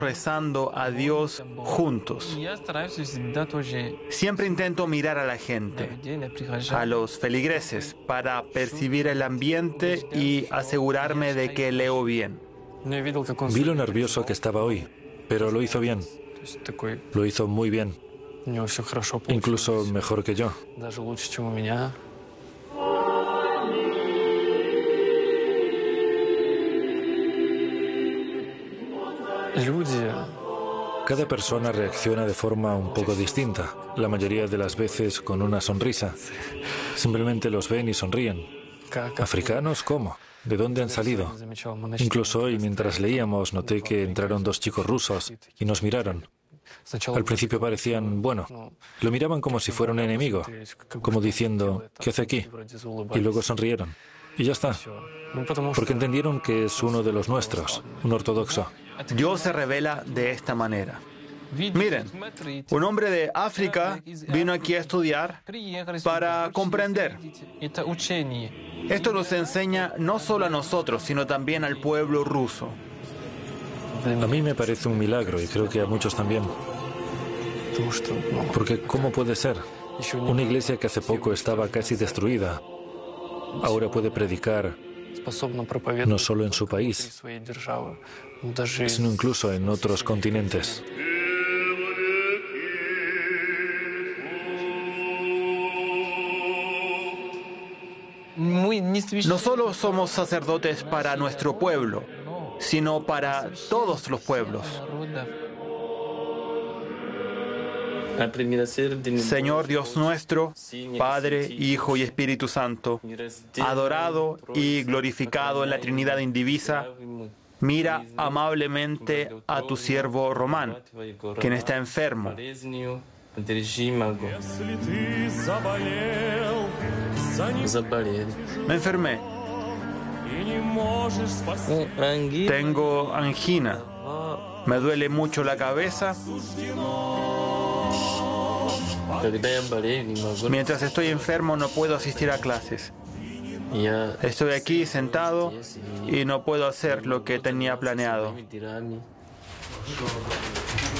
rezando a Dios juntos. Siempre intento mirar a la gente, a los feligreses, para percibir el ambiente y asegurarme de que leo bien. Vi lo nervioso que estaba hoy, pero lo hizo bien. Lo hizo muy bien. Incluso mejor que yo. Cada persona reacciona de forma un poco distinta, la mayoría de las veces con una sonrisa. Simplemente los ven y sonríen. ¿Africanos? ¿Cómo? ¿De dónde han salido? Incluso hoy, mientras leíamos, noté que entraron dos chicos rusos y nos miraron. Al principio parecían, bueno, lo miraban como si fuera un enemigo, como diciendo, ¿qué hace aquí? Y luego sonrieron. Y ya está. Porque entendieron que es uno de los nuestros, un ortodoxo. Dios se revela de esta manera. Miren, un hombre de África vino aquí a estudiar para comprender. Esto nos enseña no solo a nosotros, sino también al pueblo ruso. A mí me parece un milagro y creo que a muchos también. Porque ¿cómo puede ser? Una iglesia que hace poco estaba casi destruida, ahora puede predicar no solo en su país, sino incluso en otros continentes. No solo somos sacerdotes para nuestro pueblo, sino para todos los pueblos. Señor Dios nuestro, Padre, Hijo y Espíritu Santo, adorado y glorificado en la Trinidad indivisa, mira amablemente a tu siervo Román, quien está enfermo. Me enfermé. Tengo angina. Me duele mucho la cabeza. Mientras estoy enfermo no puedo asistir a clases. Estoy aquí sentado y no puedo hacer lo que tenía planeado.